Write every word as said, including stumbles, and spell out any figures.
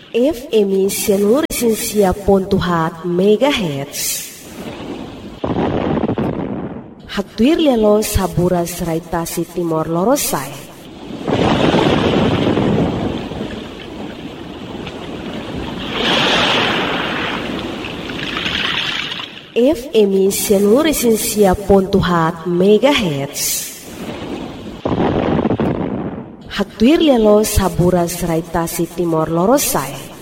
F M Sianur Sinsia Pontuhat Megahertz. Haktuir lelo saburas raitasi Timor Lorosai. F M Sianur Sinsia Pontuhat Megahertz. Haktuir lelo saburas raitasi Timor Lorosai.